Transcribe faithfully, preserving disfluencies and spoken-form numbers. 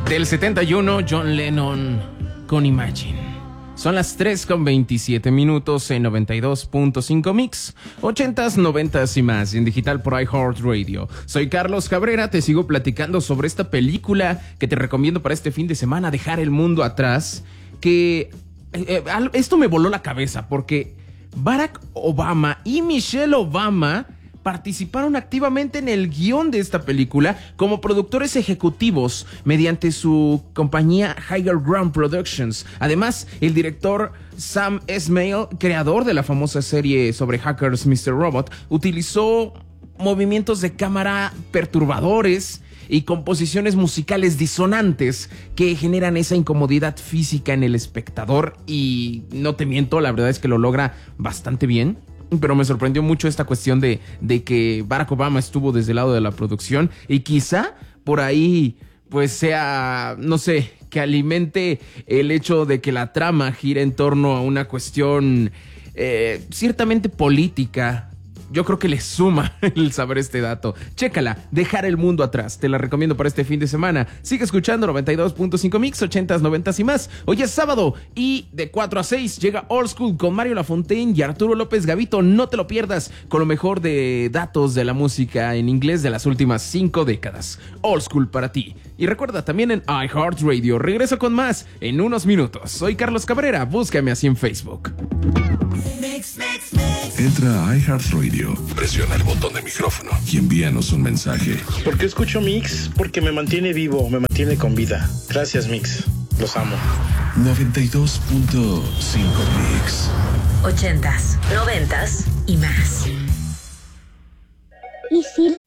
Del setenta y uno, John Lennon con Imagine. Son las tres con veintisiete minutos en noventa y dos punto cinco Mix, ochentas, noventas y más en digital por iHeartRadio. Soy Carlos Cabrera, te sigo platicando sobre esta película que te recomiendo para este fin de semana, Dejar el Mundo Atrás, que eh, esto me voló la cabeza porque Barack Obama y Michelle Obama participaron activamente en el guión de esta película como productores ejecutivos mediante su compañía Higher Ground Productions. Además, el director Sam Esmail, creador de la famosa serie sobre hackers míster Robot, utilizó movimientos de cámara perturbadores y composiciones musicales disonantes que generan esa incomodidad física en el espectador, y no te miento, la verdad es que lo logra bastante bien. Pero me sorprendió mucho esta cuestión de, de que Barack Obama estuvo desde el lado de la producción y quizá por ahí pues sea, no sé, que alimente el hecho de que la trama gire en torno a una cuestión eh, ciertamente política. Yo creo que le suma el saber este dato. Chécala, Dejar el Mundo Atrás. Te la recomiendo para este fin de semana. Sigue escuchando noventa y dos punto cinco Mix, ochentas, noventas y más. Hoy es sábado y de cuatro a seis llega Old School con Mario Lafontaine y Arturo López Gavito. No te lo pierdas, con lo mejor de datos de la música en inglés de las últimas cinco décadas. Old School para ti. Y recuerda, también en iHeartRadio. Regreso con más en unos minutos. Soy Carlos Cabrera. Búscame así en Facebook. Mix, mix, mix. Entra a iHeartRadio, presiona el botón de micrófono y envíanos un mensaje. ¿Por qué escucho Mix? Porque me mantiene vivo, me mantiene con vida. Gracias, Mix. Los amo. noventa y dos punto cinco Mix. Ochentas, noventas y más. ¿Y si